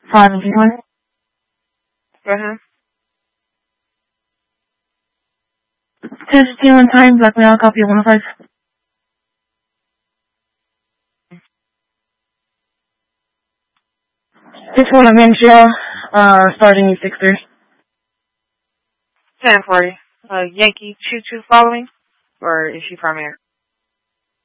5 and 200. Go ahead. 261 time, Black Mail, copy 105. This one I'm in jail, starting at 6:30. 1040. Yankee Choo Choo following? Or is she primary?